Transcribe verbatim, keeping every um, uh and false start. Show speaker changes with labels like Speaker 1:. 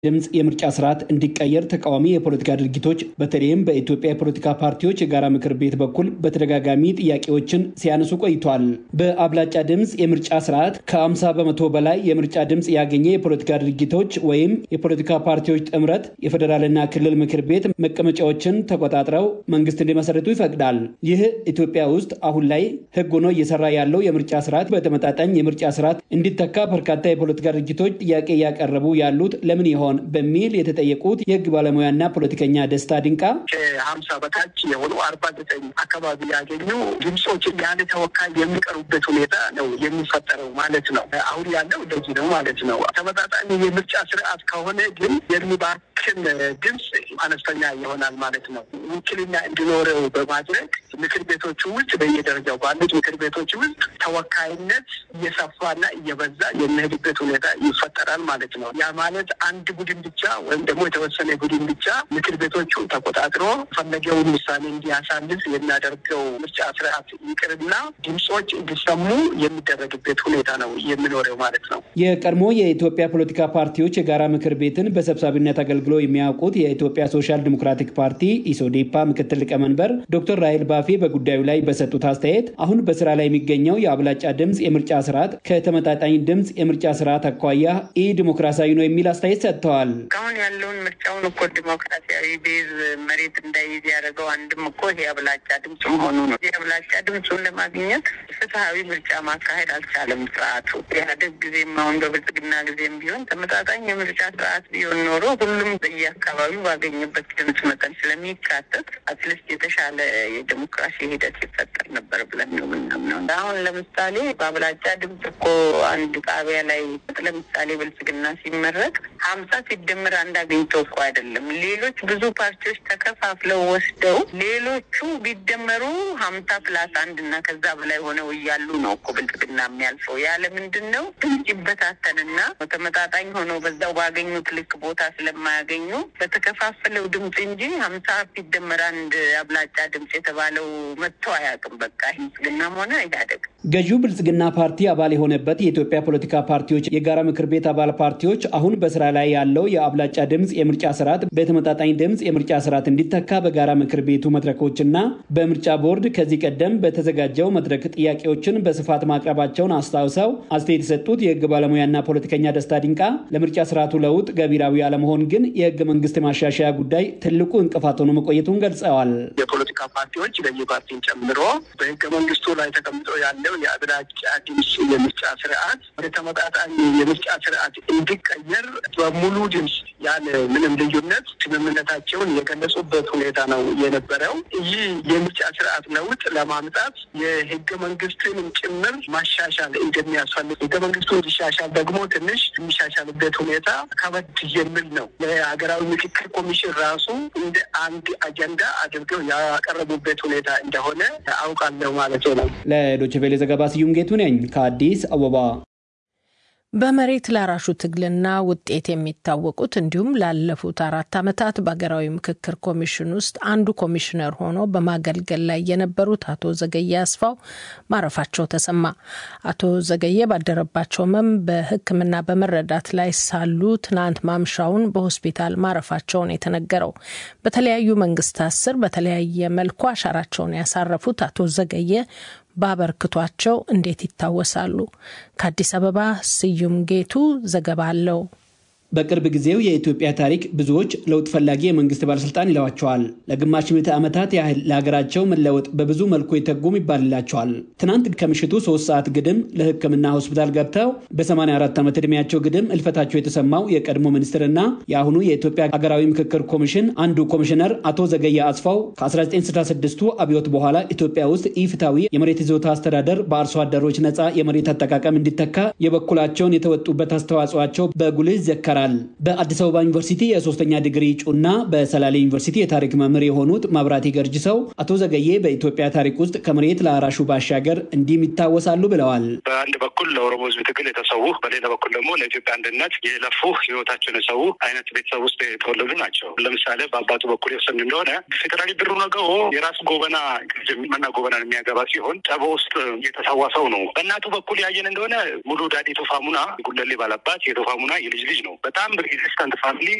Speaker 1: ድምጽ የምርጫ ስርዓት እንዲቀየር ተቃዋሚ የፖለቲካ ድርጅቶች በተለይም በኢትዮጵያ የፖለቲካ ፓርቲዎች የጋራ ምክር ቤት በኩል በተደጋጋሚ ጥያቄዎችን ሲያነሱ ቆይቷል። በአብላጫ ድምጽ የምርጫ ስርዓት ከ50 በመቶ በላይ የምርጫ ድምጽ ያገኘ የፖለቲካ ድርጅቶች ወይም የፖለቲካ ፓርቲዎች ጥምረት የፌደራልና ክልል ምክር ቤት መቀመጫዎችን ተቆጣጥረው መንግስት እንዲመሰርቱ ይፈቅዳል። ይህ ኢትዮጵያ ውስጥ አሁን ላይ ህግ ሆኖ እየሰራ ያለው የምርጫ ስርዓት በተመጣጣኝ የምርጫ ስርዓት እንዲተካ በርካታ የፖለቲካ ድርጅቶች ጥያቄ ያቀረቡ ያሉት ለምን ይሆን በሚል የተጠየቁት የህግ ባለሙያና ፖለቲከኛ ደስታ ድንቃ
Speaker 2: ከ50 በታች የሆኑ አርባ ዘጠኝ አካባቢ ያገኙ ድምጾች ያለ ተወካይ የሚቀርቡበት ሁኔታ ነው የሚፈጠረው ማለት ነው። አሁን ያለው እንደዚህ ነው ማለት ነው። ተመጣጣኝ የምርጫ ስርዓት ከሆነ ግን የሚባክን ድምጽ አነስተኛ ይሆናል ማለት ነው። ውክልና እንዲኖረው በማድረግ ምክር ቤቶቹ ውስጥ በየደረጃው ባሉት ምክር ቤቶች ውስጥ ተወካይነት እየሰፋና እየበዛ የሚሄድበት ሁኔታ ይፈጠራል ማለት ነው። ያ ማለት አንድ ቡድን ብቻ ወይም ደግሞ የተወሰነ ቡድን ብቻ ምክር ቤቶቹ ተቆጣጥሮ ፈለገውን ውሳኔ እንዲያሳልፍ የሚያደርገው ምርጫ ስርዓት ይቅርና ድምጾች እንዲሰሙ የሚደረግበት ሁኔታ ነው የሚኖረው ማለት ነው።
Speaker 1: የቀድሞ የኢትዮጵያ ፖለቲካ ፓርቲዎች የጋራ ምክር ቤትን በሰብሳቢነት አገልግሎ የሚያውቁት የኢትዮጵያ ሶሻል ዲሞክራቲክ ፓርቲ ኢሶዴፓ ምክትል ሊቀመንበር ዶክተር ራይል ባፌ በጉዳዩ ላይ በሰጡት አስተያየት አሁን በስራ ላይ የሚገኘው የአብላጫ ድምጽ የምርጫ ስርዓት ከተመጣጣኝ ድምጽ የምርጫ ስርዓት አኳያ ኢ ዲሞክራሲያዊ ነው የሚል አስተያየት ሰጥተዋል።
Speaker 3: አሁን ያለውን ምርጫውን እኮ ዲሞክራሲያዊ ቤዝ መሬት እንዳይዝ ያደረገው አንድም እኮ ይሄ አብላጫ ድምጽ መሆኑ ነው። ይሄ አብላጫ ድምጹን ለማግኘት ፍትሃዊ ምርጫ ማካሄድ አልቻለም ስርዓቱ። ኢህአዴግ ጊዜም አሁን በብልጽግና ጊዜም ቢሆን ተመጣጣኝ የምርጫ ስርዓት ቢሆን ኖሮ ሁሉም በየአካባቢው ባገኘበት ድምጽ መጠን ስለሚካተት አትሊስት የተሻለ የዲሞክራሲ ሂደት ይፈጠር ነበር ብለን ነው የምናምነው። አሁን ለምሳሌ በአብላጫ ድምጽ እኮ አንድ ጣቢያ ላይ ለምሳሌ ብልጽግና ሲመረቅ ሀምሳ ሲደመር አንድ አግኝቶ እኮ አይደለም። ሌሎች ብዙ ፓርቲዎች ተከፋፍለው ወስደው ሌሎቹ ቢደመሩ ሀምሳ ፕላስ አንድ እና ከዛ በላይ ሆነው እያሉ ነው እኮ ብልጽግና የሚያልፈው። ያለ ምንድነው ድምጽ ይበታተንና ተመጣጣኝ ሆነው በዛው ባገኙት ልክ ቦታ ስለማያገኙ በተከፋፈለው ድምጽ እንጂ ሀምሳ ሲደመር አንድ አብላጫ ድምጽ የተባለው መጥቶ አያውቅም። በቃ ብልጽግናም ሆነ ኢህአዴግ
Speaker 1: ገዢው ብልጽግና ፓርቲ አባል የሆነበት የኢትዮጵያ ፖለቲካ ፓርቲዎች የጋራ ምክር ቤት አባል ፓርቲዎች አሁን በስራ ላይ ያለው የአብላጫ ድምጽ የምርጫ ስርዓት በተመጣጣኝ ድምጽ የምርጫ ስርዓት እንዲተካ በጋራ ምክር ቤቱ መድረኮችና በምርጫ ቦርድ ከዚህ ቀደም በተዘጋጀው መድረክ ጥያቄዎችን በስፋት ማቅረባቸውን አስታውሰው አስተያየት የሰጡት የህግ ባለሙያና ፖለቲከኛ ደስታ ድንቃ ለምርጫ ስርዓቱ ለውጥ ገቢራዊ አለመሆን ግን የህገ መንግስት ማሻሻያ ጉዳይ ትልቁ እንቅፋት ሆኖ መቆየቱን ገልጸዋል።
Speaker 2: የፖለቲካ ፓርቲዎች በየፓርቲን ጨምሮ በህገ መንግስቱ ላይ ተቀምጦ ያለው የአብላጫ ድምጽ የምርጫ ስርዓት ወደ ተመጣጣኝ የምርጫ ስርዓት እንዲቀየር በሙሉ ድምጽ ያለ ምንም ልዩነት ስምምነታቸውን የገለጹበት ሁኔታ ነው የነበረው። ይህ የምርጫ ስርዓት ለውጥ ለማምጣት የህገ መንግስትን ጭምር ማሻሻል እንደሚያስፈልግ ህገ መንግስቱ እንዲሻሻል ደግሞ ትንሽ የሚሻሻልበት ሁኔታ ከበድ የሚል ነው። የሀገራዊ ምክክር ኮሚሽን ራሱ እንደ አንድ አጀንዳ አድርገው ያቀረቡበት ሁኔታ እንደሆነ አውቃለሁ ማለት ነው።
Speaker 1: ለዶይቼ ቬለ ዘገባ ስዩም ጌቱ ነኝ ከአዲስ አበባ።
Speaker 4: በመሬት ላራሹ ትግልና ውጤት የሚታወቁት እንዲሁም ላለፉት አራት ዓመታት በአገራዊ ምክክር ኮሚሽን ውስጥ አንዱ ኮሚሽነር ሆኖ በማገልገል ላይ የነበሩት አቶ ዘገየ አስፋው ማረፋቸው ተሰማ። አቶ ዘገየ ባደረባቸው ህመም በሕክምና በመረዳት ላይ ሳሉ ትናንት ማምሻውን በሆስፒታል ማረፋቸውን የተነገረው። በተለያዩ መንግስታት ስር በተለያየ መልኩ አሻራቸውን ያሳረፉት አቶ ዘገየ ባበርክቷቸው እንዴት ይታወሳሉ? ከአዲስ አበባ ስዩም ጌቱ ዘገባ አለው።
Speaker 1: በቅርብ ጊዜው የኢትዮጵያ ታሪክ ብዙዎች ለውጥ ፈላጊ የመንግስት ባለስልጣን ይለዋቸዋል። ለግማሽ ምዕተ ዓመታት ያህል ለሀገራቸው መለወጥ በብዙ መልኩ የተጉም ይባልላቸዋል። ትናንት ከምሽቱ ሶስት ሰዓት ግድም ለሕክምና ሆስፒታል ገብተው በሰማንያ አራት ዓመት ዕድሜያቸው ግድም እልፈታቸው የተሰማው የቀድሞ ሚኒስትርና የአሁኑ የኢትዮጵያ ሀገራዊ ምክክር ኮሚሽን አንዱ ኮሚሽነር አቶ ዘገየ አስፋው ከ1966ቱ አብዮት በኋላ ኢትዮጵያ ውስጥ ኢፍታዊ የመሬት ይዞታ አስተዳደር በአርሶ አደሮች ነፃ የመሬት አጠቃቀም እንዲተካ የበኩላቸውን የተወጡበት አስተዋጽኦአቸው በጉልህ ይዘከራል። በአዲስ አበባ ዩኒቨርሲቲ የሶስተኛ ዲግሪ ጩና በሰላሌ ዩኒቨርሲቲ የታሪክ መምህር የሆኑት ማብራቲ ገርጅሰው አቶ ዘገየ በኢትዮጵያ ታሪክ ውስጥ ከመሬት ለአራሹ ባሻገር እንዲም ይታወሳሉ ብለዋል።
Speaker 5: በአንድ በኩል ለኦሮሞ ሕዝብ ትግል የተሰዉ፣ በሌላ በኩል ደግሞ ለኢትዮጵያ አንድነት የለፉ ህይወታቸውን የሰዉ አይነት ቤተሰብ ውስጥ የተወለዱ ናቸው። ለምሳሌ በአባቱ በኩል የወሰን እንደሆነ ፌደራሊ ብሩ ነገው የራስ ጎበና መና ጎበናን የሚያገባ ሲሆን ጨቦ ውስጥ የተሰዋ ሰው ነው። በእናቱ በኩል ያየን እንደሆነ ሙሉ ዳዲ ቶፋሙና ጉለሌ ባላባት የቶፋሙና የልጅ ልጅ ነው። በጣም ሬዚስታንት ፋሚሊ